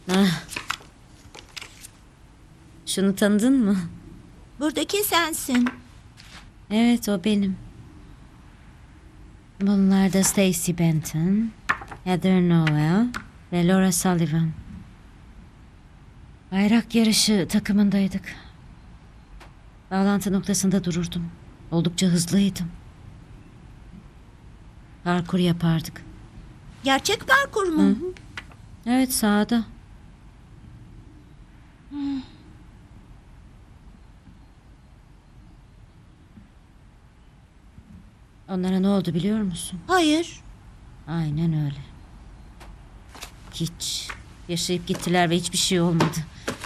Ah. Şunu tanıdın mı? Buradaki sensin. Evet, o benim. Bunlar da Stacy Benton, Heather Noel ve Laura Sullivan. Bayrak yarışı takımındaydık. Bağlantı noktasında dururdum. Oldukça hızlıydım. Parkur yapardık. Gerçek parkur mu? Evet, sahada. Onlara ne oldu biliyor musun? Hayır. Aynen öyle. Hiç. Yaşayıp gittiler ve hiçbir şey olmadı.